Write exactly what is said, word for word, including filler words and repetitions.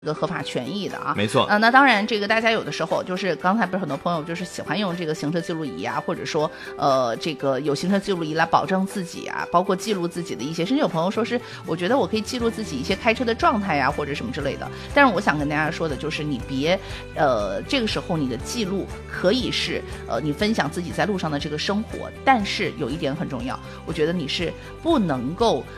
这个合法权益的啊， 没错。 呃，那当然，这个大家有的时候就是刚才不是很多朋友就是喜欢用这个行车记录仪啊，或者说呃这个有行车记录仪来保证自己啊，包括记录自己的一些，甚至有朋友说是我觉得我可以记录自己一些开车的状态呀，或者什么之类的。但是我想跟大家说的就是你别呃这个时候你的记录可以是呃你分享自己在路上的这个生活，但是有一点很重要，我觉得你是不能够